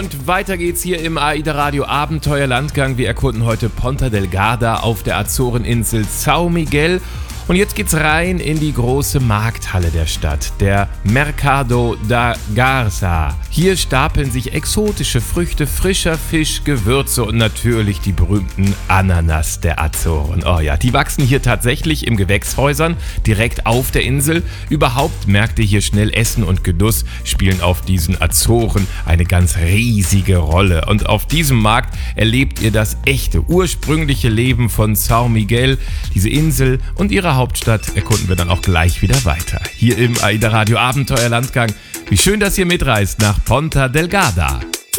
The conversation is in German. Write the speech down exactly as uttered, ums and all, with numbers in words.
Und weiter geht's hier im AIDA Radio Abenteuerlandgang. Wir erkunden heute Ponta Delgada auf der Azoreninsel São Miguel. Und jetzt geht's rein in die große Markthalle der Stadt, der Mercado da Garça. Hier stapeln sich exotische Früchte, frischer Fisch, Gewürze und natürlich die berühmten Ananas der Azoren. Oh ja, die wachsen hier tatsächlich im Gewächshäusern direkt auf der Insel. Überhaupt merkt ihr hier schnell, Essen und Genuss spielen auf diesen Azoren eine ganz riesige Rolle. Und auf diesem Markt erlebt ihr das echte, ursprüngliche Leben von São Miguel, diese Insel und ihre Hauptstadt erkunden wir dann auch gleich wieder weiter. Hier im AIDA Radio Abenteuerlandgang. Wie schön, dass ihr mitreist nach Ponta Delgada.